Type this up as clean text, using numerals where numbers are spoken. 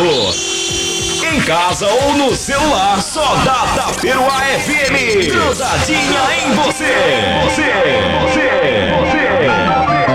Em casa ou no celular, só dá Taperoá FM. Grudadinha em você.